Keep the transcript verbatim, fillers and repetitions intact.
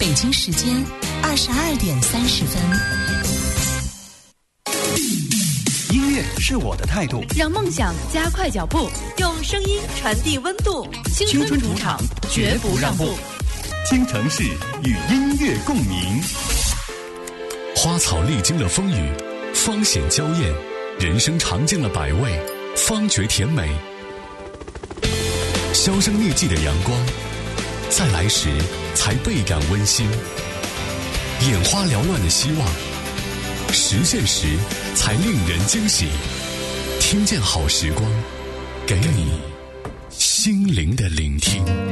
北京时间二十二点三十分。 音乐是我的态度， 让梦想加快脚步， 用声音传递温度。 青春主场，绝不让步。 京城市与音乐共鸣。 花草历经了风雨，方显娇艳；人生尝尽了百味，方觉甜美。销声匿迹的阳光，在来时才倍感温馨；眼花缭乱的希望，实现时才令人惊喜。听见好时光，给你心灵的聆听。